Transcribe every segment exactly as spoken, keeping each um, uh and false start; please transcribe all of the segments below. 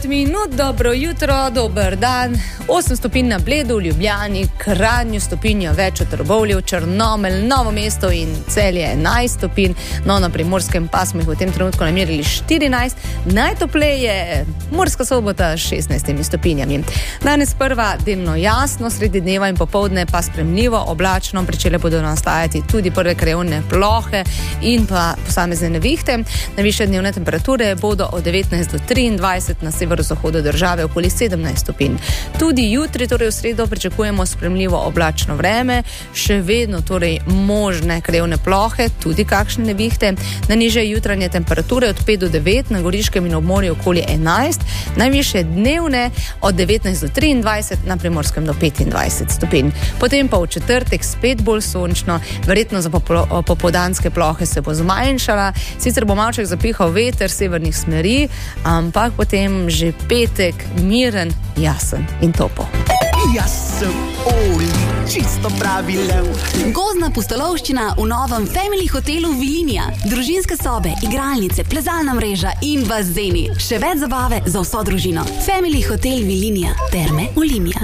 Minut, dobro jutro, dober dan. osem stopinj na Bledu, v Ljubljani, Kranju stopinjo več v Trbovlju, Črnomelj, Novo mesto in Celje enajst stopinj, no na primorskem pasmu jih v tem trenutku namerili štirinajst, najtopleje Murska Sobota s šestnajstimi stopinjami. Danes prva delno jasno, sredi dneva in popoldne pa spremljivo oblačno, pričele bodo nastajati tudi prve krajevne plohe in pa posamezne nevihte. Najvišje dnevne temperature bodo od devetnajst do triindvajset, na severozahodu države okoli sedemnajst stopinj. Tudi jutri, torej v sredo, pričakujemo spremljivo oblačno vreme, še vedno torej možne krajevne plohe, tudi kakšne nevihte. Na nižje jutranje temperature od pet do devet, na Goriškem in obmorju okoli enajst, najvišje dnevne od devetnajst do triindvajset, na Primorskem do petindvajset stopinj. Potem pa v četrtek spet bolj sončno, verjetno za popoldanske plohe se bo zmanjšala, sicer bo malček zapihal veter severnih smeri, ampak potem že petek miren, jasen in topo. Jaz sem Oli, čisto pravi lev. Gozdna pustolovščina v novem Family hotelu Vilinija. Družinske sobe, igralnice, plezalna mreža in bazeni. Še več zabave za vso družino. Family hotel Vilinija. Terme Olimia.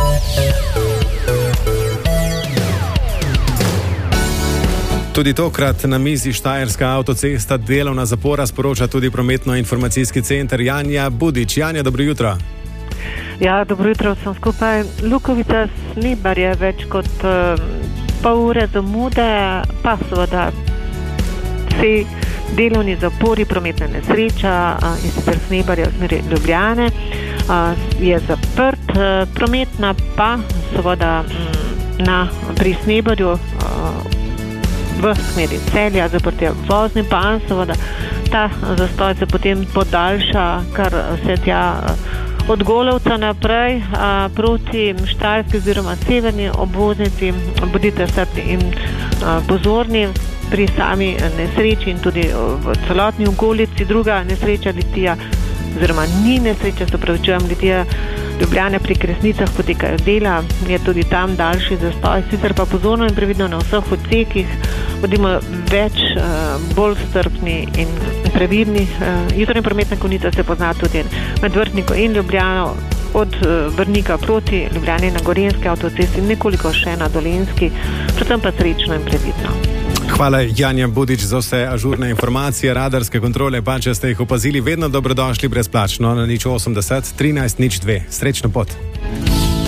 Tudi tokrat na mizi Štajerska avtocesta delovna zapora, sporoča tudi prometno-informacijski center. Janja Budič. Janja, dobro jutro. Ja, dobro jutro vsem skupaj. Lukovica Snebar je več kot uh, pol ure zamude, pa seveda vsi delovni zapori, prometna nesreča uh, in sicer Snebar je v smeri Ljubljane, uh, je zaprt, uh, prometna pa seveda um, na, pri Snebarju uh, v smeri Celja, zaprt je vozni pas, seveda ta zastoj se potem podaljša, kar se tja uh, od Golovca naprej a, proti Štajerski oziroma severni obvoznici. Bodite strpni in a, pozorni pri sami nesreči in tudi v celotni okolici. Druga nesreča Litija, oziroma ni nesreča, se pravičujem, Litija Ljubljane pri Kresnicah potekajo dela, je tudi tam daljši zastoj, sicer pa pozorno in previdno na vseh odsekih, bodimo več, bolj strpni in previdni. Jutranja prometna konica se pozna tudi med Vrhniko in Ljubljano, od Brnika proti Ljubljani na Gorenjski avtocesti, nekoliko še na Dolenjski, predvsem pa srečno in previdno. Hvala, Janja Budič, za vse ažurne informacije. Radarske kontrole pa, če ste jih opazili, vedno dobrodošli brezplačno na nič osemdeset trinajst nič dve. Srečno pot.